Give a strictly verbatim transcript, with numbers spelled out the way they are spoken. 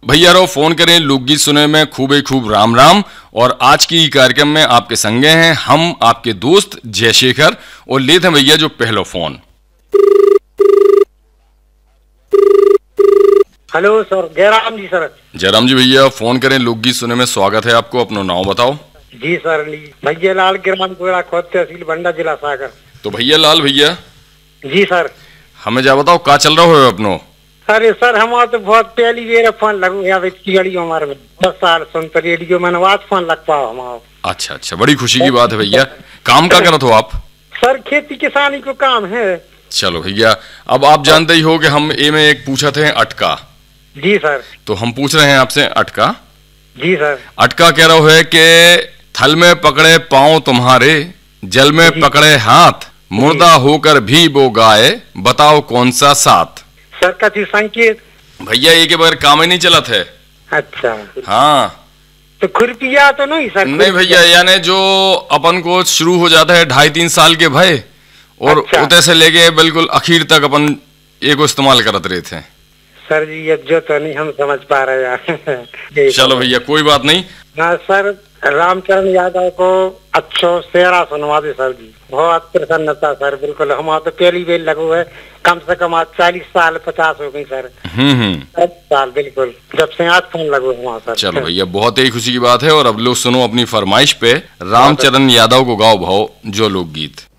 भैया रो फोन करें लोकगीत सुने में खूब ही खूब राम राम। और आज की कार्यक्रम में आपके संगे हैं हम आपके दोस्त जयशेखर और लेते हैं भैया जो पहलो फोन। हेलो सर, जयराम जी सर। जयराम जी भैया फोन करें लोकगीत सुने में स्वागत है आपको, अपना नाम बताओ। जी सर, भैया लाल ग्राम कोयला खोद तहसील बंडा जिला सागर। तो भैया लाल भैया जी सर, हमें जा बताओ का चल रहा हो अपनो। अरे सर हमारा तो बहुत पहली बेर फोन लगू है रेडियो हमारे में दस साल सुन तो रेडियो मैंने बात फोन लग पाओ हमारा। अच्छा अच्छा, बड़ी खुशी की बात है भैया। काम क्या करत हो आप? सर खेती किसानी को काम है। चलो भैया, अब आप जानते ही हो कि हम ए में एक पूछा थे अटका। जी सर। तो हम पूछ रहे हैं आपसे अटका। जी सर। अटका कह रहा है कि थल में पकड़े पांव तुम्हारे, जल में पकड़े हाथ, मुर्दा होकर भी वो गाए, बताओ कौन सा साथ। सर का चीज संकेत भैया ये के बगैर काम ही नहीं चलत है। अच्छा हाँ तो खुरपिया तो नहीं सर? नहीं भैया, यानी जो अपन को शुरू हो जाता है ढाई तीन साल के भय और अच्छा। उतने से लेके बिल्कुल आखिर तक अपन ये को इस्तेमाल करते रहे थे। सर जी ये जो तो नहीं हम समझ पा रहे यार। चलो भैया कोई बात नहीं। हाँ सर, रामचरण यादव को अच्छो सेरा सुनवा दे सर जी, बहुत प्रसन्नता सर। बिल्कुल हमारा तो पहली बेर लगू है, कम से कम आज चालीस साल पचास हो गई सर। हम्म हम्म साल बिल्कुल जब से आज फोन लगू हमारा सर। चलो भैया बहुत ही खुशी की बात है। और अब लोग सुनो अपनी फरमाइश पे रामचरण यादव को गाओ भाव जो लोकगीत।